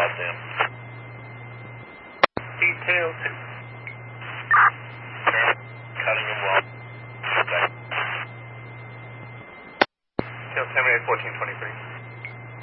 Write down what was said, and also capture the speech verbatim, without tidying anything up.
Goddamn. Detail two. Turn. Cutting him well. Detail terminate fourteen twenty-three.